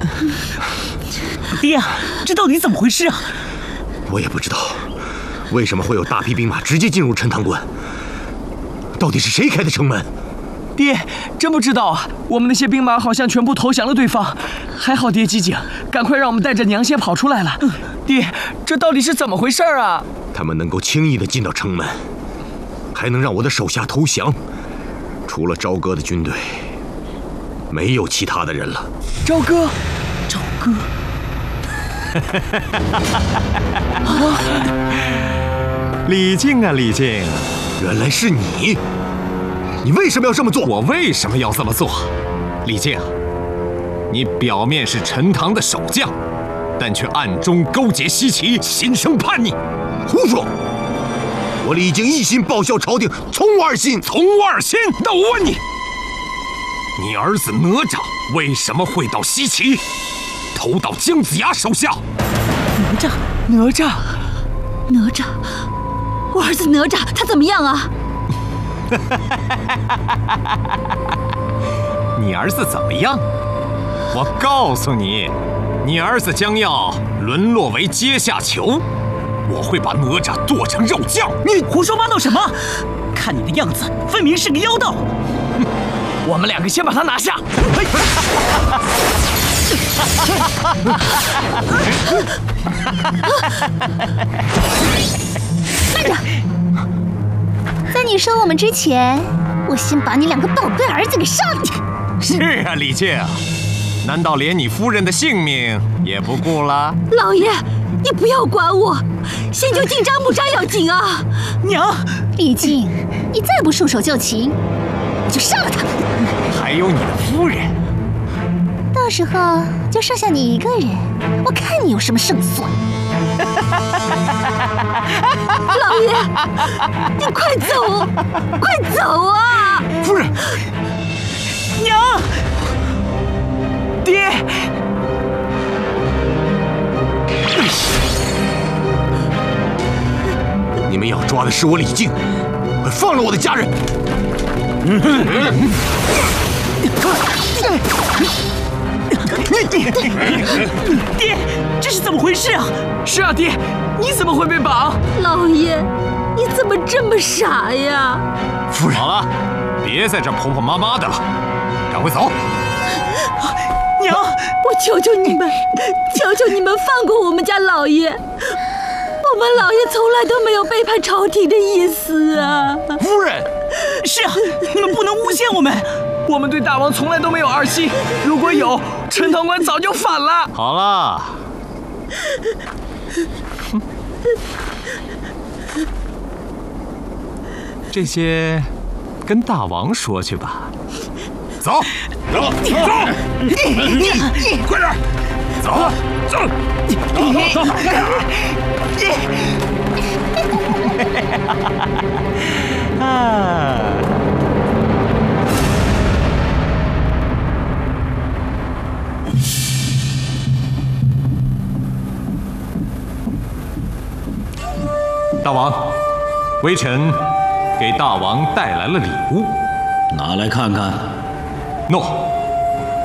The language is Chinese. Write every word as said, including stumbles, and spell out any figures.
爹啊，这到底怎么回事啊？ 我也不知道，为什么会有大批兵马直接进入陈塘关？到底是谁开的城门？ 爹，真不知道啊！我们那些兵马好像全部投降了对方，还好爹机警，赶快让我们带着娘先跑出来了。嗯、爹，这到底是怎么回事啊？ 他们能够轻易地进到城门，还能让我的手下投降，除了朝歌的军队，没有其他的人了。 朝歌， 朝歌。 李靖啊，李靖， 原来是你！你为什么要这么做？ 我为什么要这么做？李靖，你表面是陈塘的守将，但却暗中勾结西岐，心生叛逆。 胡说！我李靖一心报效朝廷，从无二心。 从无二心？那我问你，你儿子哪吒为什么会到西岐，投到姜子牙手下？ 哪吒， 哪吒， 哪吒，我儿子哪吒他怎么样啊？ 你儿子怎么样？我告诉你，你儿子将要沦落为阶下囚，我会把哪吒剁成肉酱。 你胡说八道什么？看你的样子，分明是个妖道。 我们两个先把他拿下。 慢着！在你说我们之前，我先把你两个宝贝儿子给杀了。 是啊，李靖，难道连你夫人的性命也不顾了？ 老爷，你不要管我，先救金吒、木吒要紧啊！ 娘， 李靖，你再不束手就擒，我就杀了他。 还有你的夫人， 到时候就剩下你一个人，我看你有什么胜算。老爷，你快走，快走啊！ 夫人， 娘， 爹， 你们要抓的是我李靖，快放了我的家人！ 爹，这是怎么回事啊？ 是啊，爹，你怎么会被绑？ 老爷，你怎么这么傻呀？ 夫人，好了，别在这婆婆妈妈的了，赶快走。 娘， 我求求你们，求求你们放过我们家老爷，我们老爷从来都没有背叛朝廷的意思啊！ 夫人， 是啊，你们不能诬陷我们。 我们对大王从来都没有二心，如果有，陈塘关早就反了。 好了，这些跟大王说去吧。走，走，走，快点，走，走，走，走。啊！大王，微臣给大王带来了礼物， 拿来看看。 诺。